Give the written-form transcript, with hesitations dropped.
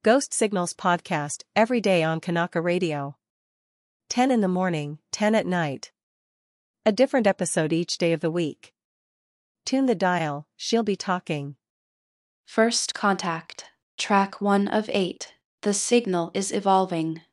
Ghost Signals podcast every day on Kanaka Radio. 10 in the morning, 10 at night. A different episode each day of the week. Tune the dial, she'll be talking. First Contact, Track 1 of 8. The signal is evolving.